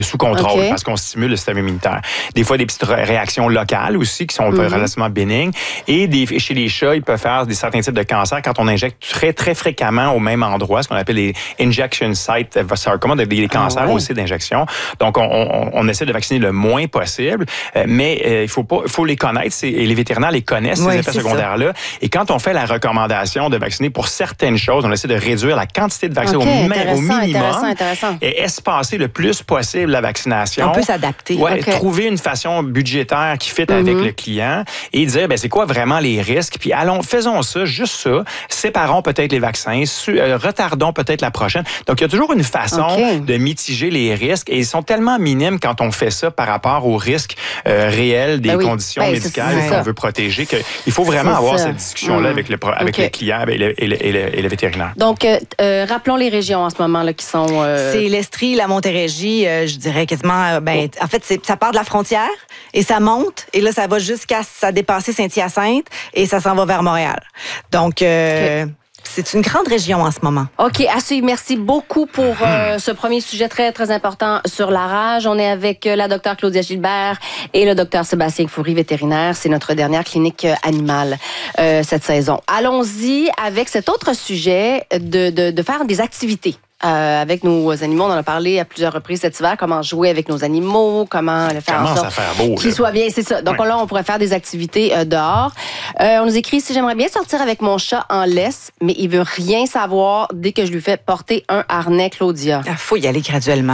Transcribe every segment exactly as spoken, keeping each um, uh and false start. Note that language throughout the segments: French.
sous contrôle okay. parce qu'on stimule le système immunitaire. Des fois, des petites réactions locales aussi qui sont mm-hmm. relativement bénignes. Et des, chez les chats, ils peuvent faire des certains types de cancers quand on injecte très, très fréquemment au même endroit, ce qu'on appelle les injection site sarcoma, des, des cancers ah ouais. aussi d'injection. Donc, on, on, on essaie de vacciner le moins possible, euh, mais euh, il faut pas, faut les connaître c'est, et les vétérinaires les connaissent, oui, ces effets secondaires-là. Et quand on fait la recommandation de vacciner pour certaines choses, on essaie de réduire la quantité de vaccins okay, au, au minimum intéressant, intéressant. et espacer le plus possible la vaccination. On peut s'adapter. Ouais, okay. Trouver une façon budgétaire qui fit mm-hmm. avec le client et dire, ben c'est quoi vraiment les risques, puis allons, faisons ça, juste ça, séparons peut-être les vaccins, su, euh, retardons peut-être la prochaine. Donc, il y a toujours une façon okay. de mitiger les risques et ils sont tellement minimes quand on fait ça par rapport aux risques euh, réels des ben oui. conditions ben, médicales c'est, c'est qu'on veut protéger, qu'il faut vraiment c'est avoir ça. cette discussion-là mmh. avec, le, avec okay. le client et le, et, le, et, le, et le vétérinaire. Donc, euh, euh, rappelons les régions en ce moment là, qui sont... Euh... C'est l'Estrie, la Montérégie, euh, je dirais quasiment... Ben, oh. En fait, c'est, ça part de la frontière et ça monte et là, ça va jusqu'à ça dépasser Saint-Hyacinthe et ça s'en va vers Montréal. Donc... Euh, okay. C'est une grande région en ce moment. OK, à suivre. Merci beaucoup pour euh, ce premier sujet très, très important sur la rage. On est avec euh, la docteure Claudia Gilbert et le docteur Sébastien Fourie, vétérinaire. C'est notre dernière clinique euh, animale euh, cette saison. Allons-y avec cet autre sujet de, de, de faire des activités. Euh, avec nos animaux, on en a parlé à plusieurs reprises cet hiver, comment jouer avec nos animaux, comment le faire comment en sorte à faire beau, qu'ils soient bien, c'est ça. Donc ouais. là, on pourrait faire des activités euh, dehors. Euh, on nous écrit ici, j'aimerais bien sortir avec mon chat en laisse, mais il veut rien savoir dès que je lui fais porter un harnais, Claudia. Il faut y aller graduellement.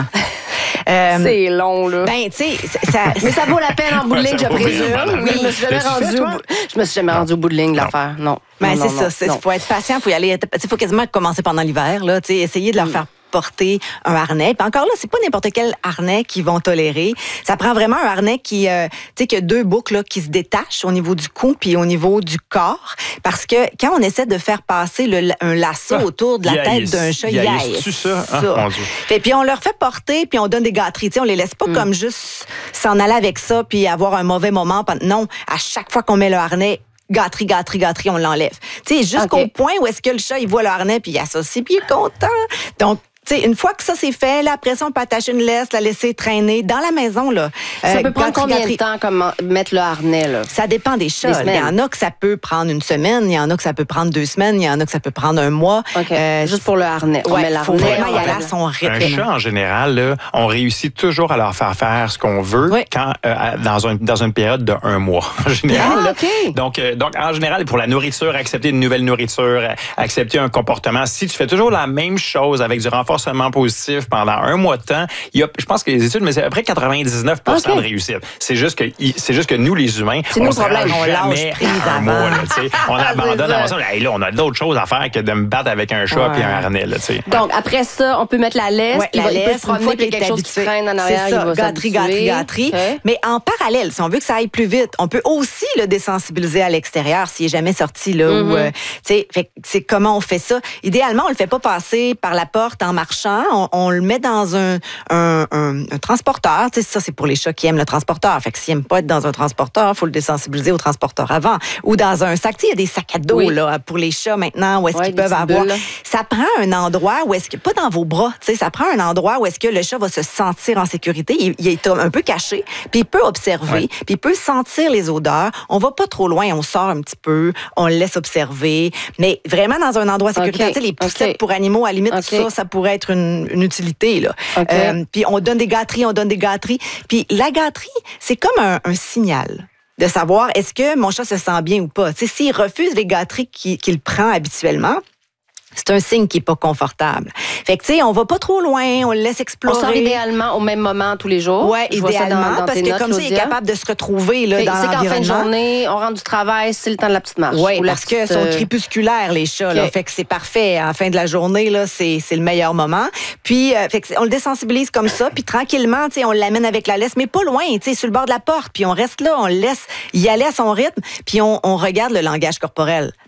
Euh, c'est long, là. Ben, tu sais, ça... mais ça vaut la peine en bout de ligne, je présume. Oui, je me suis jamais rendue au bout. Je me suis jamais rendue au bout de ligne de l'affaire. Non. Ben, non, c'est non, ça. Il faut être patient, il faut y aller. Il faut quasiment commencer pendant l'hiver, là. Tu sais, essayer de leur mm. faire porter un harnais. Puis encore là, c'est pas n'importe quel harnais qu'ils vont tolérer. Ça prend vraiment un harnais qui, euh, tu sais, qui a deux boucles là, qui se détachent au niveau du cou puis au niveau du corps. Parce que quand on essaie de faire passer le, un lasso ah, autour de la tête d'un chat, il y a c'est ça. Ah, mon Dieu. Et puis on leur fait porter puis on donne des gâteries. Tu sais, on les laisse pas mm. comme juste s'en aller avec ça puis avoir un mauvais moment. Non, à chaque fois qu'on met le harnais, gâterie, gâterie, gâterie, on l'enlève. Tu sais, jusqu'au okay. point où est-ce que le chat, il voit le harnais puis il associe puis il est content. Donc, t'sais, une fois que ça c'est fait, là, après ça, on peut attacher une laisse, la laisser traîner dans la maison. Là. Ça euh, peut prendre combien de temps comme mettre le harnais? Là? Ça dépend des chats. Il y en a que ça peut prendre une semaine, il y en a que ça peut prendre deux semaines, il y en a que ça peut prendre un mois. Okay. Euh, Juste pour le harnais. Ouais, on met il faut vraiment y aller à son rythme. Un chat, en général, là, on réussit toujours à leur faire faire ce qu'on veut oui. quand, euh, dans, un, dans une période de un mois. En général. Ah, okay. donc, euh, donc, en général, pour la nourriture, accepter une nouvelle nourriture, accepter un comportement. Si tu fais toujours la même chose avec du renforcement positif, pendant un mois de temps, il y a, je pense que les études, mais c'est à peu près quatre-vingt-dix-neuf pour cent okay. de réussite. C'est juste que, c'est juste que nous, les humains, c'est on se rend jamais à un mois. Là, on abandonne avant ça. Hey, là, on a d'autres choses à faire que de me battre avec un chat et ouais. un harnais. Là, donc, après ça, on peut mettre la laisse. Ouais, il, la va, laisse, il peut se promener puis quelque chose qui traîne en arrière. C'est ça, il va gâterie, gâterie, gâterie. Okay. Mais en parallèle, si on veut que ça aille plus vite, on peut aussi le désensibiliser à l'extérieur s'il n'est jamais sorti. Là, mm-hmm. où, euh, fait, c'est comment on fait ça. Idéalement, on le fait pas passer par la porte en marchant. On, on le met dans un, un, un, un transporteur. Tu sais, ça, c'est pour les chats qui aiment le transporteur. Fait que s'ils n'aiment pas être dans un transporteur, il faut le désensibiliser au transporteur avant. Ou dans un sac. Tu sais, il y a des sacs à dos oui. là, pour les chats maintenant où est-ce ouais, qu'ils peuvent avoir. Bulles. Ça prend un endroit où est-ce que, pas dans vos bras, tu sais, ça prend un endroit où est-ce que le chat va se sentir en sécurité. Il, il est un peu caché, puis il peut observer, ouais. puis il peut sentir les odeurs. On va pas trop loin, on sort un petit peu, on le laisse observer, mais vraiment dans un endroit sécuritaire. Okay. Tu sais, les poussettes okay. pour animaux, à la limite, okay. ça, ça pourrait être une, une utilité, là. Okay. Euh, puis on donne des gâteries, on donne des gâteries. Puis la gâterie, c'est comme un, un signal de savoir est-ce que mon chat se sent bien ou pas. Tu sais, s'il refuse les gâteries qu'il, qu'il prend habituellement, c'est un signe qui n'est pas confortable. Fait que, tu sais, on va pas trop loin, on le laisse explorer. On sort idéalement au même moment tous les jours. Oui, idéalement, dans, dans parce que notes, comme ça, il est capable de se retrouver là, dans l'environnement. C'est qu'en fin de journée, on rentre du travail, c'est le temps de la petite marche. Oui, parce qu'ils sont crépusculaires, les chats. Okay. Là, fait que c'est parfait. En fin de la journée, là, c'est, c'est le meilleur moment. Puis, euh, fait que on le désensibilise comme ça, puis tranquillement, tu sais, on l'amène avec la laisse, mais pas loin, tu sais, sur le bord de la porte. Puis on reste là, on le laisse y aller à son rythme, puis on, on regarde le langage corporel.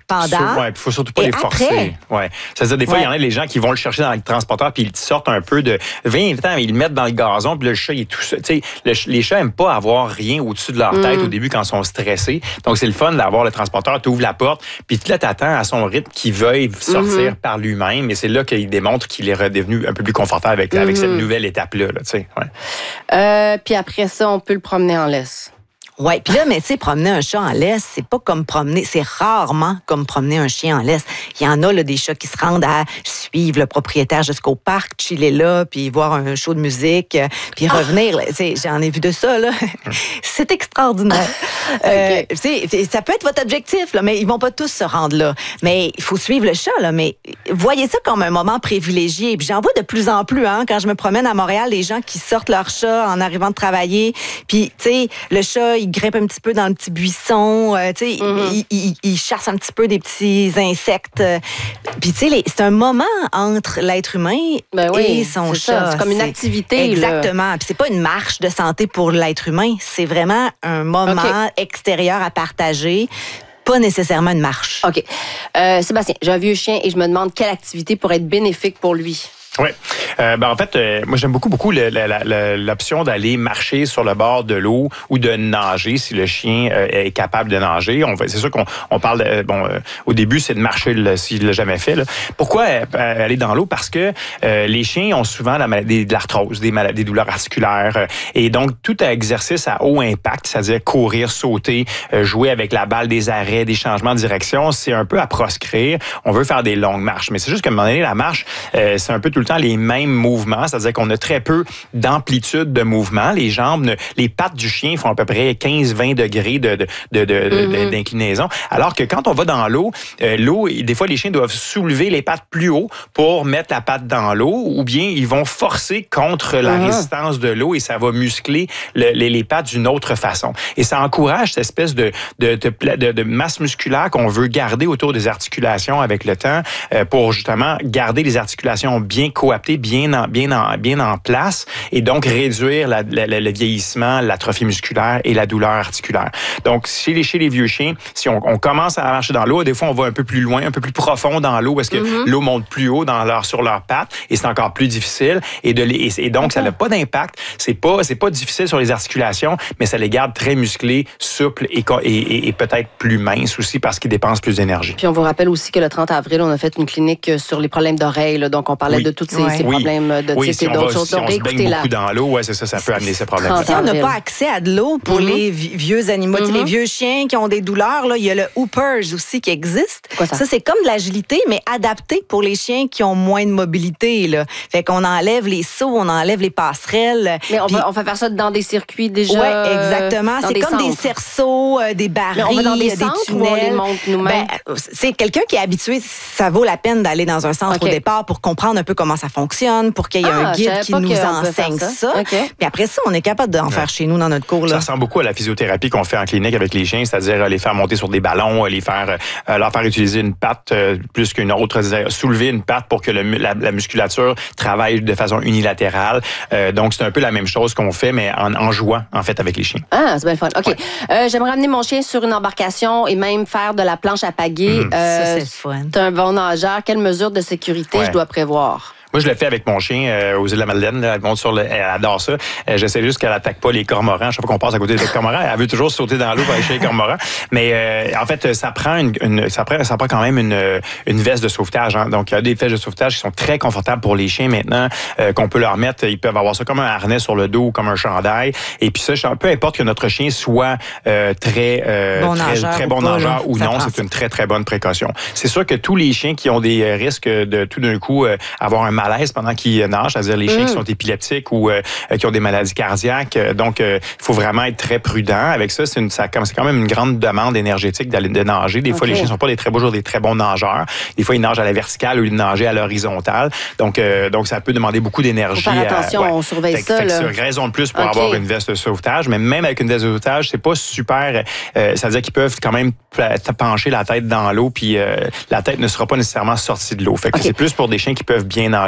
pendant. Il faut surtout pas et les forcer. Après. Ouais. C'est-à-dire, des fois, il ouais. y en a les gens qui vont le chercher dans le transporteur puis ils sortent un peu de vingt ans, ils le mettent dans le gazon puis le chat, il est tout seul. Tu sais, le, les chats n'aiment pas avoir rien au-dessus de leur mm. tête au début quand ils sont stressés. Donc, c'est le fun d'avoir le transporteur, tu ouvres la porte puis là, tu attends à son rythme qu'il veuille sortir mm-hmm. par lui-même. Et c'est là qu'il démontre qu'il est redevenu un peu plus confortable avec, mm-hmm. avec cette nouvelle étape-là. Là, tu sais. Ouais. Euh, puis après ça, on peut le promener en laisse. Oui, puis là, mais tu sais, promener un chat en laisse, c'est pas comme promener, c'est rarement comme promener un chien en laisse. Il y en a là, des chats qui se rendent à suivre le propriétaire jusqu'au parc, chiller là, puis voir un show de musique, puis ah. revenir. Là, j'en ai vu de ça, là. C'est extraordinaire. okay. euh, ça peut être votre objectif, là, mais ils vont pas tous se rendre là. Mais il faut suivre le chat, là. Mais voyez ça comme un moment privilégié. Puis j'en vois de plus en plus, hein, quand je me promène à Montréal, les gens qui sortent leur chat en arrivant de travailler, puis tu sais, le chat, il grimpe un petit peu dans le petit buisson, euh, tu sais, mm-hmm. il, il, il chasse un petit peu des petits insectes. Puis tu sais, c'est un moment entre l'être humain ben oui, et son chat. Ça, c'est comme une activité. Exactement. Puis c'est pas une marche de santé pour l'être humain, c'est vraiment un moment okay. extérieur à partager. Pas nécessairement une marche. OK. Euh, Sébastien, j'ai un vieux chien et je me demande quelle activité pourrait être bénéfique pour lui. Oui. Euh, ben en fait, euh, moi, j'aime beaucoup, beaucoup le, la, la, l'option d'aller marcher sur le bord de l'eau ou de nager si le chien euh, est capable de nager. On va, c'est sûr qu'on on parle, de, bon, euh, au début, c'est de marcher là, s'il l'a jamais fait. Là. Pourquoi euh, aller dans l'eau? Parce que euh, les chiens ont souvent la maladie de l'arthrose, des, maladies, des douleurs articulaires. Euh, et donc, tout exercice à haut impact, c'est-à-dire courir, sauter, euh, jouer avec la balle, des arrêts, des changements de direction, c'est un peu à proscrire. On veut faire des longues marches. Mais c'est juste qu'à un moment donné, la marche, euh, c'est un peu tout le temps les mêmes mouvements, c'est-à-dire qu'on a très peu d'amplitude de mouvement. Les jambes, ne, les pattes du chien font à peu près quinze à vingt degrés de, de, de, de, mm-hmm. d'inclinaison. Alors que quand on va dans l'eau, euh, l'eau, des fois, les chiens doivent soulever les pattes plus haut pour mettre la patte dans l'eau, ou bien ils vont forcer contre la mm-hmm. résistance de l'eau et ça va muscler le, les, les pattes d'une autre façon. Et ça encourage cette espèce de, de, de, de, de masse musculaire qu'on veut garder autour des articulations avec le temps euh, pour justement garder les articulations bien coaptées, bien en, bien en, bien en place et donc réduire la, la, la, le vieillissement, l'atrophie musculaire et la douleur articulaire. Donc, chez les, chez les vieux chiens, si on, on commence à marcher dans l'eau, des fois, on va un peu plus loin, un peu plus profond dans l'eau parce que mm-hmm. l'eau monte plus haut dans leur, sur leurs pattes et c'est encore plus difficile. Et, de les, et donc, okay. ça n'a pas d'impact. C'est pas, c'est pas difficile sur les articulations, mais ça les garde très musclés, souples et, et, et, et peut-être plus minces aussi parce qu'ils dépensent plus d'énergie. Puis, on vous rappelle aussi que le trente avril, on a fait une clinique sur les problèmes d'oreilles. Là, donc, on parlait oui. de toutes ces, ouais. ces problèmes oui. de oui, type si et d'autres choses. Si on se baigne beaucoup dans l'eau, ouais, c'est ça, ça peut amener ces problèmes. Si on n'a pas accès à de l'eau pour mm-hmm. les vieux animaux, mm-hmm. les vieux chiens qui ont des douleurs, là, il y a le Hoopers aussi qui existe. Quoi, ça? ça, c'est comme de l'agilité, mais adapté pour les chiens qui ont moins de mobilité. Là. Fait qu'on enlève les sauts, on enlève les passerelles. Mais on, puis... va, on fait faire ça dans des circuits déjà. Oui, exactement. C'est des comme centres. des cerceaux, euh, des barils, on va dans des, des centres tunnels. Où on les monte nous-mêmes? Ben, c'est quelqu'un qui est habitué, ça vaut la peine d'aller dans un centre okay. au départ pour comprendre un peu comment ça fonctionne, pour qu'il y ait ah, un guide qui nous enseigne ça. ça. Okay. Puis après ça, on est capable d'en ouais. faire chez nous dans notre cours. Là. Ça ressemble beaucoup à la physiothérapie qu'on fait en clinique avec les chiens, c'est-à-dire les faire monter sur des ballons, les faire, euh, leur faire utiliser une patte euh, plus qu'une autre, soulever une patte pour que le, la, la musculature travaille de façon unilatérale. Euh, donc, c'est un peu la même chose qu'on fait, mais en, en jouant, en fait, avec les chiens. Ah, c'est bien le fun. OK. Ouais. Euh, j'aimerais amener mon chien sur une embarcation et même faire de la planche à pagaie. Mmh. Euh, ça, c'est le fun. C'est un bon nageur. Quelles mesures de sécurité ouais. je dois prévoir? Moi, je l'ai fait avec mon chien euh, aux îles de la Madeleine. Elle monte sur le, elle adore ça. Euh, j'essaie juste qu'elle attaque pas les cormorans. Chaque fois qu'on passe à côté des cormorans, elle veut toujours sauter dans l'eau pour aller chez les cormorans. Mais euh, en fait, ça prend une, une ça prend, ça prend quand même une, une veste de sauvetage. Hein. Donc, il y a des vestes de sauvetage qui sont très confortables pour les chiens maintenant, euh, qu'on peut leur mettre. Ils peuvent avoir ça comme un harnais sur le dos ou comme un chandail. Et puis ça, peu importe que notre chien soit euh, très, euh, bon très, nageur très bon ou pas, nageur ou non, c'est ça. Une très très bonne précaution. C'est sûr que tous les chiens qui ont des risques de tout d'un coup euh, avoir un malaise pendant qu'ils nagent, c'est-à-dire les chiens mmh. qui sont épileptiques ou euh, qui ont des maladies cardiaques. Donc, il euh, faut vraiment être très prudent avec ça. C'est, une, ça, c'est quand même une grande demande énergétique d'aller de nager. Des okay. fois, les chiens ne sont pas des très beaux jours, des très bons nageurs. Des fois, ils nagent à la verticale ou ils nagent à l'horizontale. Donc, euh, donc, ça peut demander beaucoup d'énergie. Faut faire attention, à, ouais. on surveille fait, ça. Fait là. C'est raison de plus pour okay. avoir une veste de sauvetage. Mais même avec une veste de sauvetage, c'est pas super. Euh, c'est-à-dire qu'ils peuvent quand même pencher la tête dans l'eau, puis euh, la tête ne sera pas nécessairement sortie de l'eau. Fait que okay. c'est plus pour des chiens qui peuvent bien nager.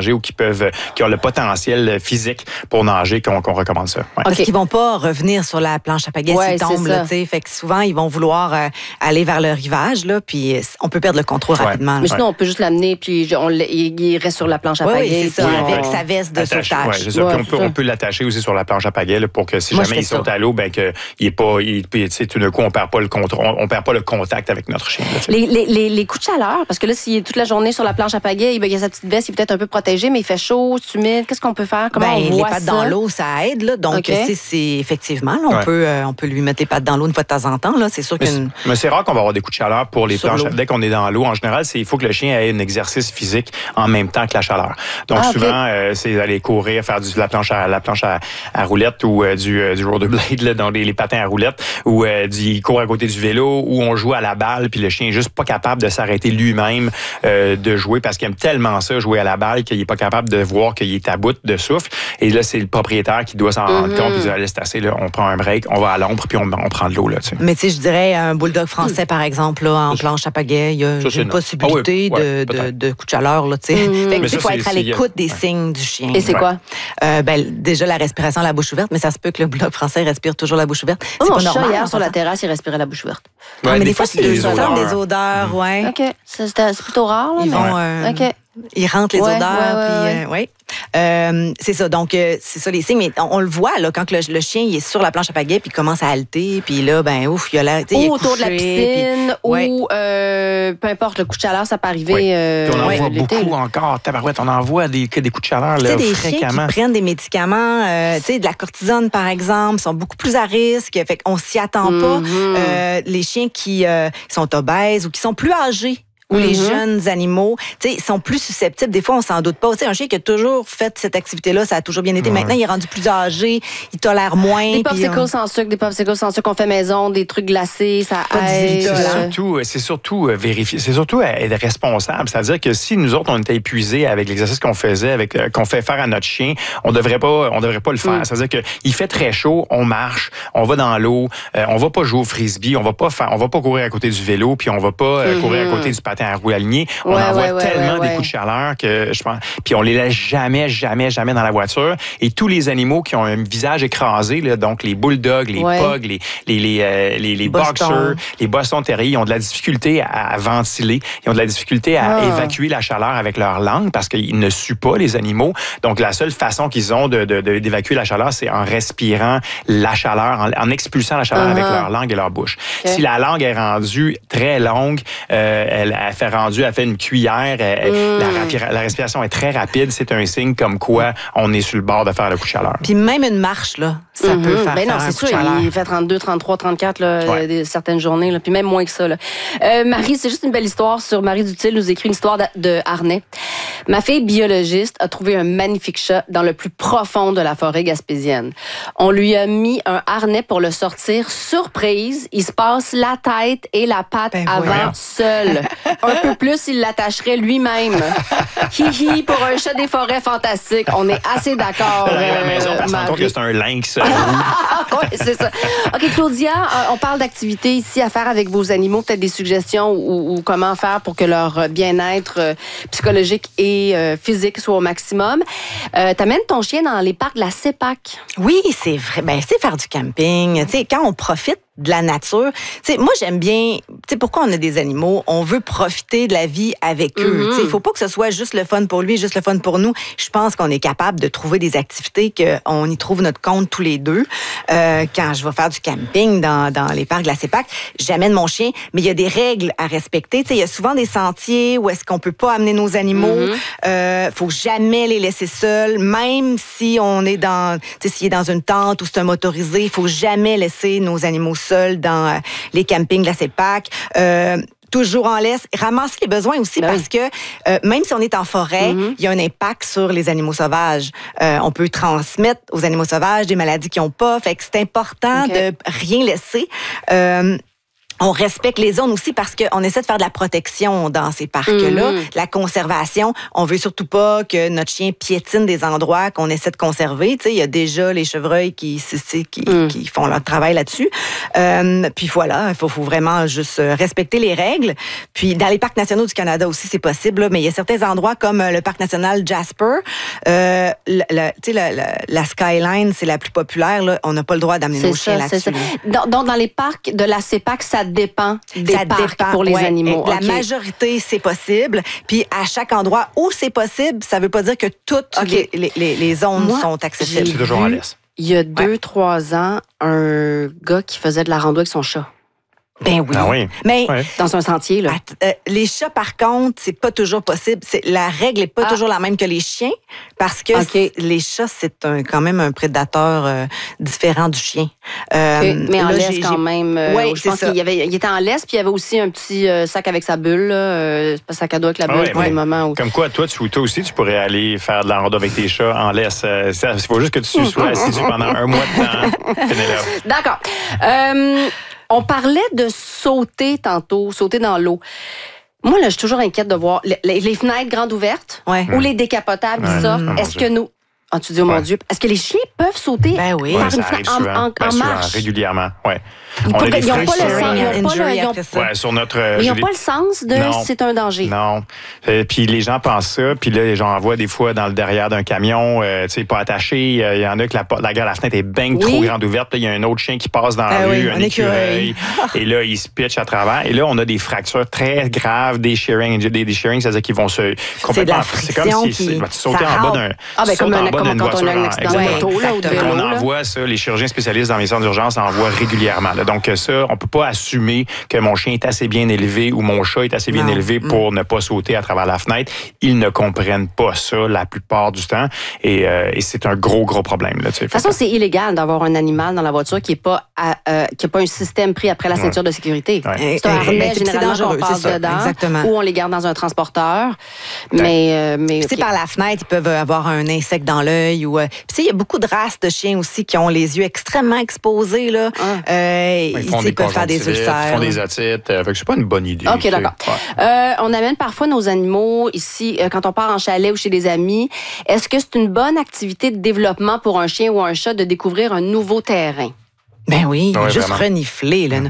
nager ou qui peuvent, qui ont le potentiel physique pour nager, qu'on, qu'on recommande ça. Ouais. Parce okay. qu'ils vont pas revenir sur la planche à pagaie ouais, s'ils tombent, là, tu sais. Fait que souvent, ils vont vouloir euh, aller vers le rivage, là, puis on peut perdre le contrôle ouais. rapidement. Mais sinon, on peut juste l'amener, puis on, il reste sur la planche à oui, pagaie. Oui, c'est ça, oui, avec on, sa veste de attaché, sauvetage. Ouais, c'est ça. Ouais, puis on, peut, ça. on peut l'attacher aussi sur la planche à pagaie là, pour que si Moi, jamais il saute à l'eau, ben que il est pas, il, tu sais, tout d'un coup, on perd pas le contrôle, on, on perd pas le contact avec notre chien. Là, les, les, les, les coups de chaleur, parce que là, s'il est toute la journée sur la planche à pagaie, il y a sa petite veste, il est peut-être un peu protégé, mais il fait chaud, c'est humide. Qu'est-ce qu'on peut faire? Comment ben, on voit les pattes ça? dans l'eau, ça aide. Là. Donc, okay. c'est, c'est effectivement, là, on, ouais. peut, euh, on peut lui mettre les pattes dans l'eau une fois de temps en temps. Là. C'est sûr mais, qu'une... mais c'est rare qu'on va avoir des coups de chaleur pour les sur planches. L'eau. Dès qu'on est dans l'eau, en général, c'est, il faut que le chien ait un exercice physique en même temps que la chaleur. Donc, ah, souvent, okay. euh, c'est d'aller courir, faire du, la planche à, la planche à, à roulette ou euh, du, euh, du rollerblade, là, dans les, les patins à roulette, ou euh, il court à côté du vélo, ou on joue à la balle, puis le chien est juste pas capable de s'arrêter lui-même euh, de jouer parce qu'il aime tellement ça, jouer à la balle, qu'il est pas capable de voir qu'il est à bout de souffle. Et là, c'est le propriétaire qui doit s'en mm-hmm. rendre compte, puis il dit, c'est assez, là, on prend un break, on va à l'ombre, puis on, on prend de l'eau. Là, tu sais. Mais tu sais, je dirais un bulldog français, par exemple, là, en planche à pagaie, il y a ça, une possibilité ah oui, ouais, de, de, de coup de chaleur. Là, tu sais. Mm-hmm. Fait que, il faut être à l'écoute des ouais. signes du chien. Et c'est quoi? Euh, ben, déjà, la respiration à la bouche ouverte, mais ça se peut que le bulldog français respire toujours la bouche ouverte. Oh, c'est mon pas chat, normal. hier, sur la terrasse, il respirait la bouche ouverte. Ouais, mais des, des fois, c'est des odeurs. Des odeurs, ouais. OK. C'est, c'est plutôt rare, là. Ils mais... vont... Euh, OK. Ils rentrent les ouais, odeurs, ouais, ouais, puis ouais. Euh, ouais. Euh, c'est ça. Donc euh, c'est ça les signes. Mais on, on le voit là quand le, le chien il est sur la planche à pagaie puis il commence à halter, puis là ben ouf, il a l'air. Ou il est autour couché, de la piscine, puis, ouais. ou euh, peu importe le coup de chaleur, ça peut arriver. Oui. Euh, puis on en ouais, voit l'été, beaucoup là. Encore. Tabarouette, on en voit des, des coups de chaleur là, des fréquemment. Chiens qui prennent des médicaments, euh, tu sais de la cortisone par exemple, sont beaucoup plus à risque. Fait qu'on s'y attend mm-hmm. pas. Euh, les chiens qui euh, sont obèses ou qui sont plus âgés. Ou mm-hmm. les jeunes animaux, tu sais, ils sont plus susceptibles. Des fois, on s'en doute pas. Tu sais, un chien qui a toujours fait cette activité-là, ça a toujours bien été. Ouais. Maintenant, il est rendu plus âgé, il tolère moins. Des popsicles on... sans sucre, des popsicles sans sucre qu'on fait maison, des trucs glacés, ça aide. C'est surtout, c'est surtout euh, vérifier, c'est surtout être responsable. C'est-à-dire que si nous autres, on était épuisés avec l'exercice qu'on faisait, avec euh, qu'on fait faire à notre chien, on devrait pas, on devrait pas le faire. Mm. C'est-à-dire que il fait très chaud, on marche, on va dans l'eau, euh, on va pas jouer au frisbee, on va pas faire, on va pas courir à côté du vélo, puis on va pas euh, mm-hmm. courir à côté du patin à roues aligné. On ouais, envoie ouais, tellement ouais, ouais, des coups de chaleur que je pense. Puis on les laisse jamais, jamais, jamais dans la voiture. Et tous les animaux qui ont un visage écrasé, là, donc les bulldogs, les ouais. pugs, les les les euh, les, les boxers, les Boston Terriers, ils ont de la difficulté à, à ventiler. Ils ont de la difficulté à ah. évacuer la chaleur avec leur langue parce qu'ils ne suent pas les animaux. Donc la seule façon qu'ils ont de, de, de d'évacuer la chaleur, c'est en respirant la chaleur, en, en expulsant la chaleur uh-huh. avec leur langue et leur bouche. Okay. Si la langue est rendue très longue, euh, elle, elle fait rendu, elle fait une cuillère, elle, mm. la, la respiration est très rapide, c'est un signe comme quoi on est sur le bord de faire le coup de chaleur. Puis même une marche, là, ça mm-hmm. peut faire, ben non, faire c'est un sûr, coup de chaleur. Il fait trente-deux, trente-trois, trente-quatre là, ouais. des, certaines journées, là, puis même moins que ça. Là. Euh, Marie, c'est juste une belle histoire sur Marie Dutil, nous écrit une histoire de, de harnais. Ma fille biologiste a trouvé un magnifique chat dans le plus profond de la forêt gaspésienne. On lui a mis un harnais pour le sortir surprise. Il se passe la tête et la patte ben avant ouais. seul. Un peu plus, il l'attacherait lui-même. Hi-hi, pour un chat des forêts fantastique. On est assez d'accord. Euh, à la maison, on se rend compte que c'est un lynx. Oui, c'est ça. OK, Claudia, on parle d'activités ici à faire avec vos animaux. Peut-être des suggestions ou, ou comment faire pour que leur bien-être psychologique et euh, physique soit au maximum. Euh, t'amènes ton chien dans les parcs de la CEPAC. Oui, c'est vrai. Ben, c'est faire du camping. Tu sais, quand on profite de la nature. Tu sais, moi, j'aime bien... Tu sais, pourquoi on a des animaux? On veut profiter de la vie avec eux. Mm-hmm. Tu sais, il faut pas que ce soit juste le fun pour lui, juste le fun pour nous. Je pense qu'on est capable de trouver des activités qu'on y trouve notre compte tous les deux. Euh, quand je vais faire du camping dans, dans les parcs de la CEPAC, j'amène mon chien, mais il y a des règles à respecter. Tu sais, il y a souvent des sentiers où est-ce qu'on peut pas amener nos animaux. Mm-hmm. Euh, faut jamais les laisser seuls, même si on est dans... Tu sais, s'il est dans une tente ou c'est un motorisé, il faut jamais laisser nos animaux seuls dans euh, les campings de la CEPAC. Euh, toujours en laisse. Ramasser les besoins aussi, ben parce oui. que euh, même si on est en forêt, mm-hmm. il y a un impact sur les animaux sauvages. Euh, on peut transmettre aux animaux sauvages des maladies qu'ils n'ont pas. Fait que c'est important okay. de rien laisser. Euh, on respecte les zones aussi parce qu'on essaie de faire de la protection dans ces parcs-là, mm-hmm. la conservation. On veut surtout pas que notre chien piétine des endroits qu'on essaie de conserver. Tu sais, il y a déjà les chevreuils qui, qui, mm. qui font leur travail là-dessus. Euh, puis voilà, il faut, faut vraiment juste respecter les règles. Puis dans les parcs nationaux du Canada aussi, c'est possible, là, mais il y a certains endroits comme le parc national Jasper. Euh, la, la, tu sais, la, la, la Skyline, c'est la plus populaire. Là. On n'a pas le droit d'amener c'est nos ça, chiens là-dessus. C'est ça. Donc, dans, dans les parcs de la CEPAC, ça dépend des ça parcs dépend, pour les ouais, animaux. La okay. majorité, c'est possible. Puis à chaque endroit où c'est possible, ça ne veut pas dire que toutes okay. les, les, les zones Moi, sont accessibles. C'est toujours en laisse. Il y a deux, ouais. trois ans, un gars qui faisait de la rando avec son chat. Ben oui. Ah oui. Mais ouais. dans un sentier, là. Att- euh, les chats, par contre, c'est pas toujours possible. C'est, la règle n'est pas ah. toujours la même que les chiens parce que okay. les chats, c'est un, quand même un prédateur euh, différent du chien. Euh, okay. Mais en là, laisse j'ai, quand même. Euh, oui, je pense ça. qu'il y avait, il était en laisse, puis il y avait aussi un petit euh, sac avec sa bulle, là, euh, pas sac à dos avec la bulle ah ouais, pour ouais. les moments où. Comme quoi, toi, tu, toi aussi, tu pourrais aller faire de la rando avec tes chats en laisse. Il faut juste que tu sois assis pendant un mois de temps. D'accord. Euh, On parlait de sauter tantôt, sauter dans l'eau. Moi, là, je suis toujours inquiète de voir les, les fenêtres grandes ouvertes ouais. ou les décapotables qui ouais. sortent. Oh, Est-ce que nous... Ah, tu dis, oh mon ouais. Dieu, est-ce que les chiens peuvent sauter ben oui. par ouais, une fenêtre en, en, ben, en marche? Souvent, régulièrement, oui. Ils n'ont pas le sens. Ils n'ont pas le, ils ont, ouais, sur notre, mais ils n'ont pas le sens de non, c'est un danger. Non. Euh, puis les gens pensent ça, puis là, les gens en voient des fois dans le derrière d'un camion, euh, tu sais, pas attaché. Il euh, y en a que la, la, la fenêtre est bien oui. trop grande ouverte. Il y a un autre chien qui passe dans la ben rue, oui, un écureuil. Et là, il se pitch à travers. Et là, on a des fractures très graves, des shearing. Des, des shearing, c'est-à-dire qu'ils vont se complètement. C'est, c'est comme si tu sautais en bas d'un. Ah, ben comme quand on a un accident d'auto, là, ou de vélo. On envoie ça, les chirurgiens spécialistes dans les centres d'urgence envoient régulièrement. Donc ça, on peut pas assumer que mon chien est assez bien élevé ou mon chat est assez bien non. élevé pour mm. ne pas sauter à travers la fenêtre. Ils ne comprennent pas ça la plupart du temps et, euh, et c'est un gros, gros problème. Là, de toute façon, c'est illégal d'avoir un animal dans la voiture qui n'a pas, euh, pas un système pris après la ceinture ouais. de sécurité. Ouais. C'est un harnais, généralement, qu'on passe dedans exactement. Ou on les garde dans un transporteur. Ouais. Mais, euh, mais okay. par la fenêtre, ils peuvent avoir un insecte dans l'œil. Ou, euh, il y a beaucoup de races de chiens aussi qui ont les yeux extrêmement exposés. Là. Ah. Euh, ils, font ils peuvent faire des ulcères. Ils font des otites. Euh, fait que c'est pas une bonne idée. OK, d'accord. Ouais. Euh, on amène parfois nos animaux ici, euh, quand on part en chalet ou chez des amis. Est-ce que c'est une bonne activité de développement pour un chien ou un chat de découvrir un nouveau terrain? Ben oui, ouais, juste vraiment. renifler. Là. Mmh.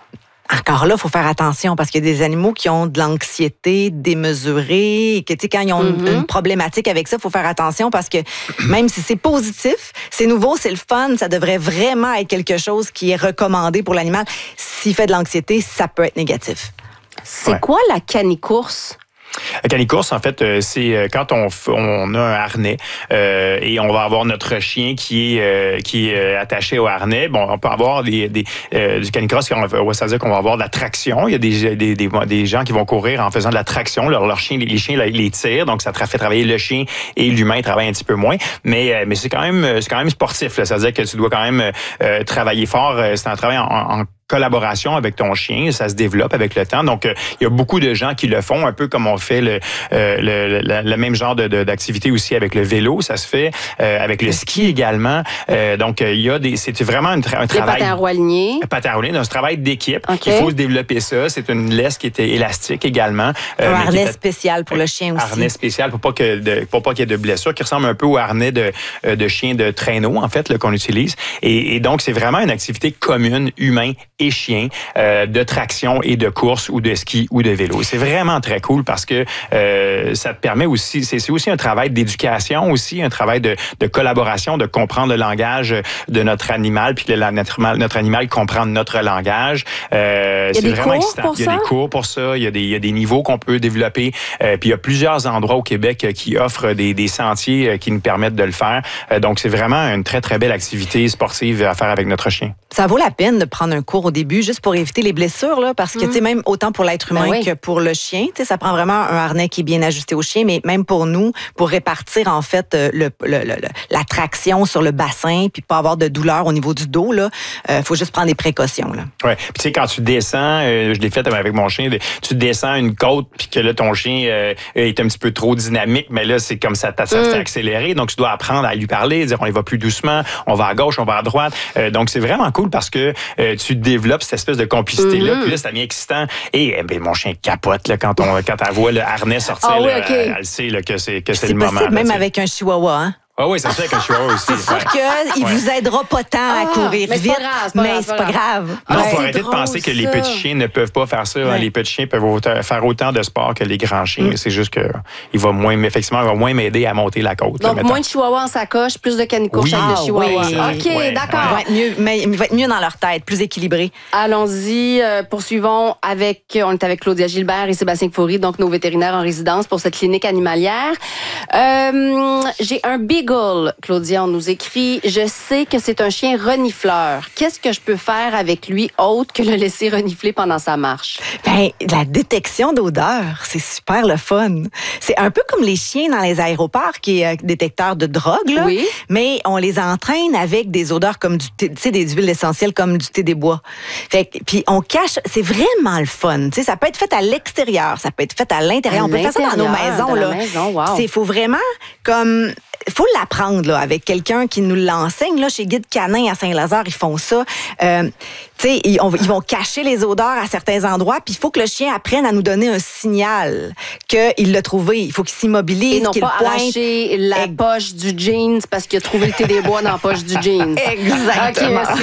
Encore là, il faut faire attention parce qu'il y a des animaux qui ont de l'anxiété démesurée et que, tu sais, quand ils ont mm-hmm. une, une problématique avec ça, il faut faire attention parce que même si c'est positif, c'est nouveau, c'est le fun, ça devrait vraiment être quelque chose qui est recommandé pour l'animal. S'il fait de l'anxiété, ça peut être négatif. C'est ouais. quoi la canicourse? La canicourse, en fait, euh, c'est euh, quand on, on a un harnais euh, et on va avoir notre chien qui est euh, qui est attaché au harnais. Bon, on peut avoir des, des euh, du canicross, c'est-à-dire qu'on va avoir de la traction. Il y a des, des, des, des gens qui vont courir en faisant de la traction. Leur, leur chien, les, les chiens, là, ils les tirent, donc ça fait travailler le chien et l'humain travaille un petit peu moins. Mais euh, mais c'est quand même c'est quand même sportif. Là. C'est-à-dire que tu dois quand même euh, travailler fort. C'est un travail en, en collaboration avec ton chien, ça se développe avec le temps. Donc, il euh, y a beaucoup de gens qui le font, un peu comme on fait le, euh, le, le, le même genre de, de, d'activité aussi avec le vélo. Ça se fait euh, avec le ski également. Euh, donc, il y a des, c'est vraiment un, tra- un travail. Les patins à roues alignés. Patins à roues alignés, c'est un travail d'équipe. Okay. Il faut se développer ça. C'est une laisse qui était élastique également. Euh, un harnais était, spécial pour le chien aussi. Harnais spécial pour pas que de, pour pas qu'il y ait de blessures, qui ressemble un peu au harnais de, de chien de traîneau en fait là, qu'on utilise. Et, et donc, c'est vraiment une activité commune, humain et chien. Euh, de traction et de course ou de ski ou de vélo. C'est vraiment très cool parce que euh, ça te permet aussi, c'est, c'est aussi un travail d'éducation aussi, un travail de, de collaboration, de comprendre le langage de notre animal, puis que la, notre, notre animal comprend notre langage. Euh, c'est vraiment excitant. Il y a des cours pour ça, il y a des, il y a des niveaux qu'on peut développer, euh, puis il y a plusieurs endroits au Québec qui offrent des, des sentiers qui nous permettent de le faire. Euh, donc c'est vraiment une très, très belle activité sportive à faire avec notre chien. Ça vaut la peine de prendre un cours au début, juste pour éviter les blessures, là, parce que, mmh. tu sais, même autant pour l'être humain ben oui. que pour le chien, tu sais, ça prend vraiment un harnais qui est bien ajusté au chien, mais même pour nous, pour répartir, en fait, le, le, le, la traction sur le bassin, puis pas avoir de douleur au niveau du dos, là, euh, faut juste prendre des précautions, là. Ouais. Puis, tu sais, quand tu descends, euh, je l'ai fait avec mon chien, tu descends une côte, puis que là, ton chien euh, est un petit peu trop dynamique, mais là, c'est comme ça, ça mmh. s'est accéléré, donc tu dois apprendre à lui parler, dire on y va plus doucement, on va à gauche, on va à droite. Euh, donc, c'est vraiment cool parce que euh, tu développes développe cette espèce de complicité-là. Mm-hmm. Puis là, ça devient excitant. Et eh ben, mon chien capote là, quand, on, quand elle voit le harnais sortir. Ah, oui, là, okay. elle, elle sait là, que c'est, que c'est, C'est le possible moment. même là, avec un chihuahua, hein? Ah oui, c'est ça avec un chihuahua aussi. C'est sûr ouais. qu'il Ouais. vous aidera pas tant à Ah, courir mais c'est vite, pas grave, c'est pas mais grave, c'est pas grave. Non, Ah, il c'est faut arrêter drôle, de penser que les ça. petits chiens ne peuvent pas faire ça. Ouais. Hein. Les petits chiens peuvent autant, faire autant de sport que les grands chiens. Mm. C'est juste que il va moins, effectivement, il va moins m'aider à monter la côte. Donc, là, moins de chihuahua en sacoche, plus de canicourt Oui. chaque Ah, de chihuahua. oui. OK, Ouais, d'accord. Il va être mieux, mais il va être mieux dans leur tête, plus équilibré. Allons-y, euh, poursuivons avec, on est avec Claudia Gilbert et Sébastien Foury, donc nos vétérinaires en résidence pour cette clinique animalière. Euh, j'ai un beagle, Claudia, on nous écrit. Je sais que c'est un chien renifleur. Qu'est-ce que je peux faire avec lui autre que le laisser renifler pendant sa marche? Ben, la détection d'odeur, c'est super le fun. C'est un peu comme les chiens dans les aéroports qui est euh, détecteur de drogue, là. Oui. Mais on les entraîne avec des odeurs comme du thé, tu sais, des huiles essentielles comme du thé des bois. Fait que, puis on cache, c'est vraiment le fun. Tu sais, ça peut être fait à l'extérieur, ça peut être fait à l'intérieur. À On peut faire ça dans nos l'intérieur maisons, de la là. maison, wow. C'est faut vraiment comme faut l'apprendre là avec quelqu'un qui nous l'enseigne là chez Guide Canin à Saint-Lazare, ils font ça. Euh, tu sais, ils, on- ils vont cacher les odeurs à certains endroits, puis il faut que le chien apprenne à nous donner un signal qu'il l'a trouvé. Il faut qu'il s'immobilise, Et non qu'il pas pointe. arracher la Ex- poche du jeans parce qu'il a trouvé le thé des bois dans la poche du jeans. Exactement. OK, merci.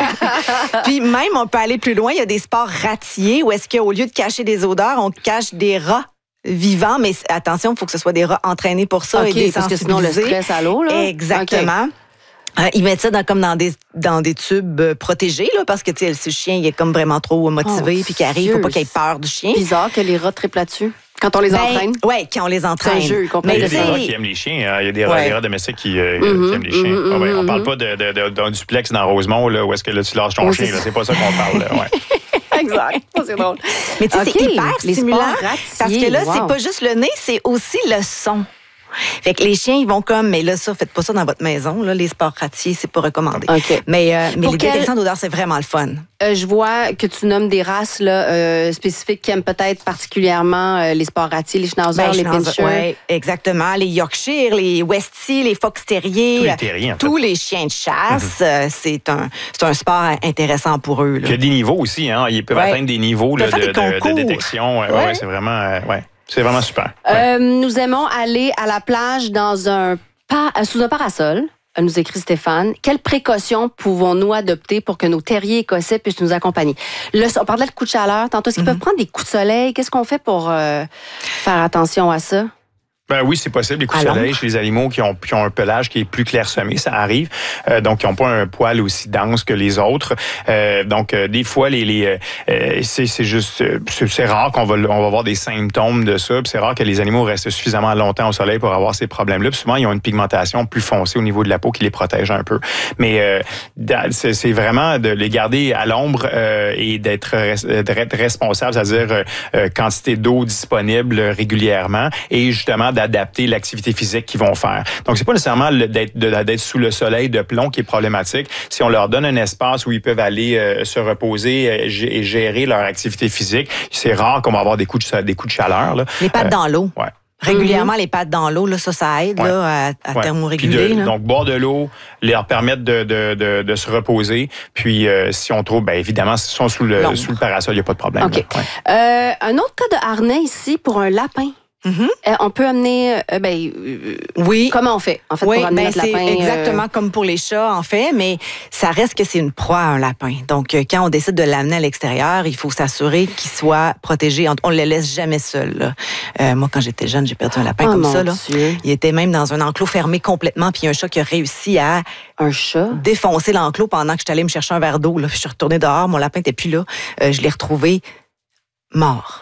Puis même, on peut aller plus loin. Il y a des sports ratiers où est-ce qu'au lieu de cacher des odeurs, on cache des rats vivants. Mais attention, il faut que ce soit des rats entraînés pour ça OK, et des parce que sinon le stress à l'eau, là. Exactement. Euh, ils mettent ça dans, comme dans des, dans des tubes euh, protégés, là, parce que tu sais, si le chien il est comme vraiment trop motivé Oh, puis qu'il arrive, il faut pas qu'il ait peur du chien. Bizarre que les rats trippent là-dessus. Quand on les Ben, entraîne. ouais, quand on les entraîne. C'est un jeu, complètement. Il y a tu des sais, rats qui aiment les chiens. hein. Il y a des rats, Ouais. des rats domestiques qui, euh, Mhm, qui aiment les chiens. mhm, Ah ouais, on mhm. parle pas de, de, de- d'un duplex dans Rosemont là, où est-ce que là, tu lâches ton Oui, chien. c'est là. ça. C'est pas ça qu'on parle. Là. Ouais. Exact. Ça, c'est drôle. Mais tu sais, OK, c'est hyper les stimulant. sports Parce ratiers, que là, wow. c'est pas juste le nez, c'est aussi le son. Fait que les chiens, ils vont comme, mais là, ça, faites pas ça dans votre maison. Là, les sports ratiers, c'est pas recommandé. OK. Mais, euh, mais Pour les quel- détections d'odeur, c'est vraiment le fun. Euh, je vois que tu nommes des races là, euh, spécifiques qui aiment peut-être particulièrement euh, les sports ratiers, les schnauzers, Ben, les Schnauzer, pinschers. ouais, exactement. Les Yorkshire, les Westie, les Fox Terriers. Tous les terriers, en fait. Tous les chiens de chasse. euh, c'est un, c'est un sport intéressant pour eux. Puis il y Là. a des niveaux aussi. Hein. Ils peuvent Ouais. atteindre des niveaux Ils là, peuvent de, faire des de- de concours. détection. Ouais, Ouais. ouais, c'est vraiment, euh, ouais. c'est vraiment super. Ouais. Euh, nous aimons aller à la plage dans un pa- euh, sous un parasol. Euh, Nous écrit Stéphane. Quelles précautions pouvons-nous adopter pour que nos terriers écossais puissent nous accompagner? Le, on parlait de coups de chaleur. Tantôt, est-ce qu'ils peuvent prendre des coups de soleil? Qu'est-ce qu'on fait pour euh, faire attention à ça? Ben oui, c'est possible. Les coups de À soleil l'ombre. chez les animaux qui ont, qui ont un pelage qui est plus clairsemé, ça arrive. Euh, donc, ils n'ont pas un poil aussi dense que les autres. Euh, donc, euh, des fois, les, les euh, c'est, c'est juste, euh, c'est, c'est rare qu'on va, on va avoir des symptômes de ça. Puis c'est rare que les animaux restent suffisamment longtemps au soleil pour avoir ces problèmes-là. Puis souvent, ils ont une pigmentation plus foncée au niveau de la peau qui les protège un peu. Mais euh, da- c'est, c'est vraiment de les garder à l'ombre euh, et d'être, res- d'être responsable, c'est-à-dire euh, euh, quantité d'eau disponible régulièrement et justement d'adapter l'activité physique qu'ils vont faire. Donc, c'est pas nécessairement le- d'être, de- d'être sous le soleil de plomb qui est problématique. Si on leur donne un espace où ils peuvent aller euh, se reposer euh, gé- et gérer leur activité physique, c'est rare qu'on va avoir des coups de, des coups de chaleur. Là. Les pattes Euh, dans l'eau. Ouais. Régulièrement, les pattes dans l'eau, là, ça, ça aide Ouais. là, à, à Ouais. thermoréguler. Puis de- là. donc, boire de l'eau, leur permettre de, de, de, de se reposer. Puis, euh, si on trouve, bien évidemment, s'ils sont sous le, L'ombre. sous le parasol, il n'y a pas de problème. OK. là. Ouais. Euh, un autre cas de harnais ici pour un lapin. Mhm. Euh, on peut amener... euh, ben, euh, Oui. comment on fait, en fait, Oui, pour amener ben notre c'est lapin? euh, exactement comme pour les chats, en fait, mais ça reste que c'est une proie, un lapin. Donc, euh, quand on décide de l'amener à l'extérieur, il faut s'assurer qu'il soit protégé. On ne le laisse jamais seul. là. Euh, moi, quand j'étais jeune, j'ai perdu un lapin Oh, comme mon ça. Là. Dieu. Il était même dans un enclos fermé complètement, puis il y a un chat qui a réussi à Un chat? défoncer l'enclos pendant que je suis allée me chercher un verre d'eau. Là. Puis je suis retournée dehors, mon lapin n'était plus là. Euh, je l'ai retrouvé mort.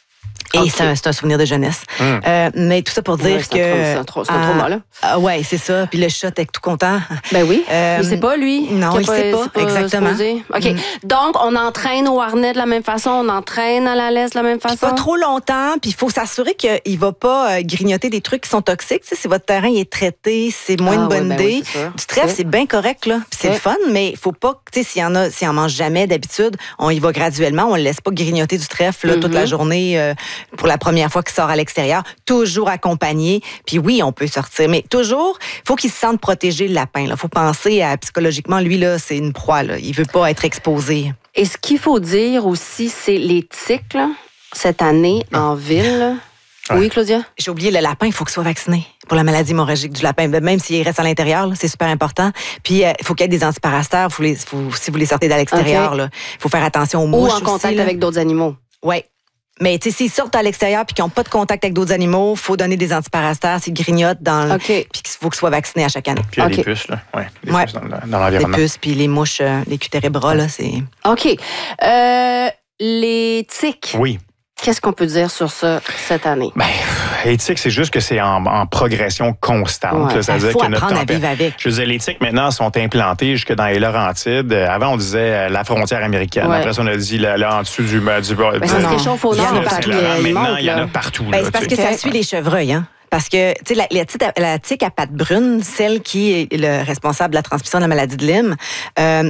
Et Ok. c'est un, c'est un souvenir de jeunesse. Hum. Euh, mais tout ça pour dire Ouais, c'est un que... trauma- c'est un tra- c'est un trauma, là. Ah, ouais, c'est ça. Puis le chat était tout content. Ben oui. Euh, il sait pas, lui. non, qu'il a il sait pas, c'est exactement. supposé. OK. Mm. Donc, on entraîne au harnais de la même façon, on entraîne à la laisse de la même Puis façon. pas trop longtemps, puis il faut s'assurer qu'il va pas euh, grignoter des trucs qui sont toxiques. Tu sais, si votre terrain est traité, c'est moins Ah une bonne ouais, ben oui, idée. c'est sûr. Du trèfle, Ouais. c'est bien correct, là. Puis c'est Ouais. le fun, mais il faut pas, tu sais, s'il y en a, s'il en mange jamais d'habitude, on y va graduellement. On le laisse pas grignoter du trèfle là, toute Mhm. la journée euh, pour la première fois qu'il sort à l'extérieur. Toujours accompagné. Puis oui, on peut sortir, mais toujours, faut qu'il se sente protégé, le lapin. Il faut penser à psychologiquement, lui là, c'est une proie. Là. Il veut pas être exposé. Et ce qu'il faut dire aussi, c'est les tiques, là, cette année, en ville. Ouais. Oui, Claudia? J'ai oublié le lapin, il faut qu'il soit vacciné pour la maladie hémorragique du lapin. Même s'il reste à l'intérieur, là, c'est super important. Puis, il euh, faut qu'il y ait des antiparasteurs. Faut les, faut, si vous les sortez de l'extérieur, il okay. faut faire attention aux mouches. Ou en contact aussi, avec d'autres animaux. Oui. Mais tu sais, s'ils sortent à l'extérieur puis qu'ils n'ont pas de contact avec d'autres animaux, il faut donner des antiparasteurs, s'ils grignotent dans le... Okay. Puis qu'il faut qu'ils soient vaccinés à chaque année. Puis il y a okay. les puces, là. Ouais, les ouais. puces dans, dans l'environnement. Les puces, puis les mouches, euh, les cutérébras, là, c'est... OK. Euh, les tiques. Oui. Qu'est-ce qu'on peut dire sur ça cette année? Ben, l'éthique, c'est juste que c'est en, en progression constante. Ouais, Ça veut il dire faut que notre apprendre à tempé- vivre avec. Je veux dire, les tiques, maintenant, sont implantés jusque dans les Laurentides. Avant, on disait euh, la frontière américaine. Ouais. Après ça, on a dit là, là en dessous du... Ben, du Ben, ça se réchauffe au nord, partout. Maintenant, il y en a partout. Ben, là, c'est parce tu que sais. ça suit les chevreuils, hein? Parce que, tu sais, la, la, tique à- la tique à pattes brunes, celle qui est le responsable de la transmission de la maladie de Lyme, euh,